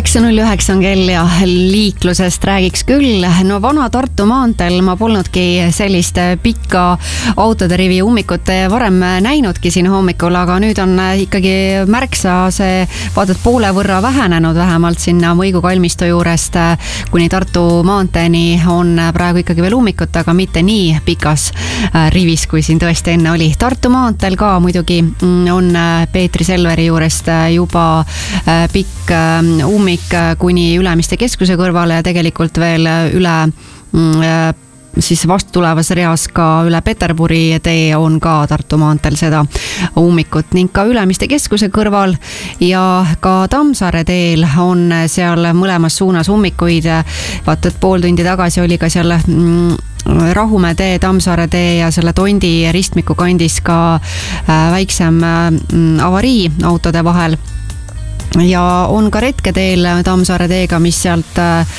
9.09 on kell ja liiklusest räägiks küll. No vana Tartu maanteel ma polnudki sellist pikka autode rivi ummikut varem näinudki siin hommikul, aga nüüd on ikkagi märksa see vaatad poole võrra vähenenud, vähemalt sinna Mõigu kalmistu juurest kuni Tartu maanteeni on praegu ikkagi veel ummikut, aga mitte nii pikas rivis, kui siin tõesti enne oli. Tartu maanteel ka muidugi on Peetri Selveri juurest juba pikk ummik kuni Ülemiste keskuse kõrvale ja tegelikult veel üle siis vastu tulevas reas ka üle Peterburi tee on ka Tartu maanteel seda ummikut ning ka Ülemiste keskuse kõrval ja ka Tammsaare teel on seal mõlemas suunas ummikuid. Vaata, et pool tundi tagasi oli ka seal Rahumäe tee, Tammsaare tee ja selle Tondi ristmiku kandis ka väiksem avarii autode vahel. Ja on ka retketeel Tammsaare teega, mis sealt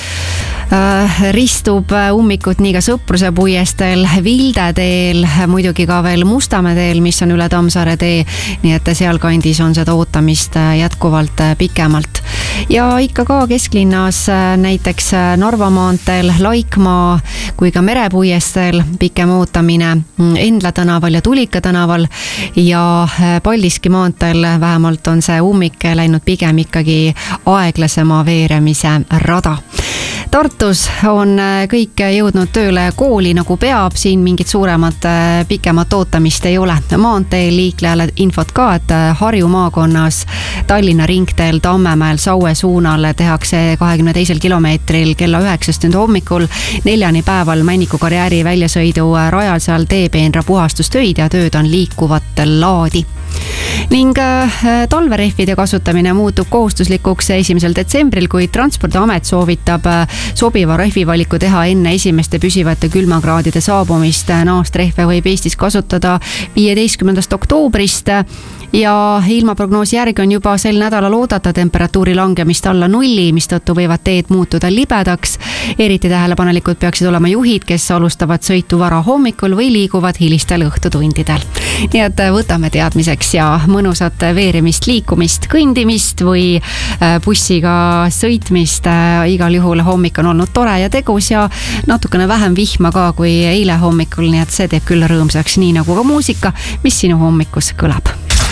ristub ummikut nii ka Sõpruse puiesteel, Vilde teel, muidugi ka veel Mustamäe teel, mis on üle Tammsaare tee, nii et seal kandis on seda ootamist jätkuvalt pikemalt. Ja ikka ka kesklinnas näiteks Narva maanteel, Laikmaa kui ka Merepuiesteel pikem ootamine, Endla tänaval ja Tulika tänaval ja Paldiski maanteel vähemalt on see ummik läinud pigem ikkagi aeglasema veeremise rada. Tartus on kõik jõudnud tööle kooli nagu peab, siin mingit suuremat pikemat ootamist ei ole. Maanteel liiklejale infot ka, et Harju maakonnas Tallinna ringteel Tammemäel Saue suunal tehakse 22 kilomeetril kella 9 hommikul 4 päeval Männiku karjääri väljasõidu rajal seal teepeenra puhastustöid ja tööd on liikuvat laadi. Ning talverehvide kasutamine muutub kohustuslikuks 1. detsembril, kui Transpordiamet soovitab sobiva rehvivaliku teha enne esimeste püsivate külmakraadide saabumist. Naastrehve võib Eestis kasutada 15. oktoobrist ja ilmaprognoosi järgi on juba sel nädalal oodata temperatuuri langemist alla 0, mistõttu võivad teed muutuda libedaks. Eriti tähelepanelikud peaksid olema juhid, kes alustavad sõitu vara hommikul või liiguvad hilistel õhtutundidel. Nii et võtame teadmiseks ja mõnusat veerimist, liikumist, kõndimist või bussiga sõitmist. Igal juhul hommik on olnud tore ja tegus ja natukene vähem vihma ka kui eile hommikul, nii et see teeb küll rõõmsaks, nii nagu ka muusika, mis sinu hommikus kõlab.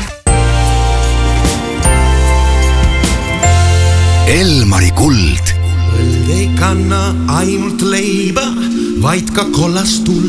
Elmari kuld. Põld ei kanna ainult leiba, vaid ka kollast tuld.